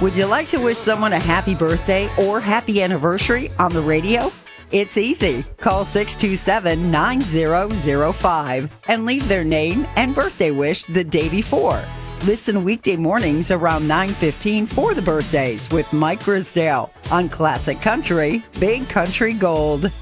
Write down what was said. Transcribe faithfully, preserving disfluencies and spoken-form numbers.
Would you like to wish someone a happy birthday or happy anniversary on the radio? It's easy. Call six two seven, nine zero zero five and leave their name and birthday wish the day before. Listen weekday mornings around nine fifteen for the birthdays with Mike Grisdale on Classic Country, Big Country Gold.